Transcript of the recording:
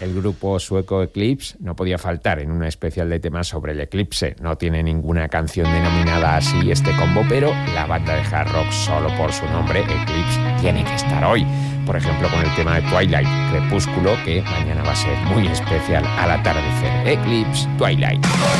El grupo sueco Eclipse no podía faltar en una especial de temas sobre el eclipse. No tiene ninguna canción denominada así este combo, pero la banda de hard rock, solo por su nombre, Eclipse, tiene que estar hoy. Por ejemplo, con el tema de Twilight, Crepúsculo, que mañana va a ser muy especial al atardecer. Eclipse, Twilight.